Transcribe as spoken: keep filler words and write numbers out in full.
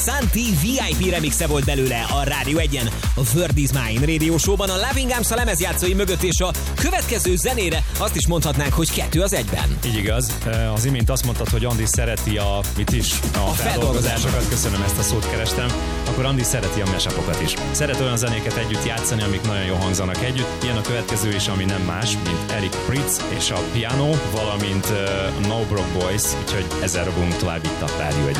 Santi vé i pé remixe volt belőle a Rádió egyen. A Word is Mine Radio Show-ban a Loving Arms a lemezjátszói mögött, és a következő zenére azt is mondhatnánk, hogy kettő az egyben. Így igaz. Az imént azt mondtad, hogy Andi szereti a, mit is? A, a feldolgozásokat. Köszönöm, ezt a szót kerestem. Akkor Andi szereti a mashupokat is. Szeret olyan zenéket együtt játszani, amik nagyon jól hangzanak együtt. Ilyen a következő is, ami nem más, mint Eric Prydz és a Piano, valamint uh, No Broke Boys, úgyhogy ezzel robunk tovább itt a Rádió egyen.